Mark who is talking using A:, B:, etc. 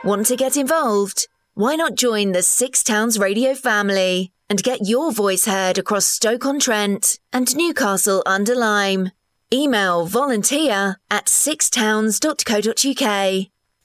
A: Want to get involved? Why not join the Six Towns Radio family and get your voice heard across Stoke-on-Trent and Newcastle-under-Lyme? Email volunteer@sixtowns.co.uk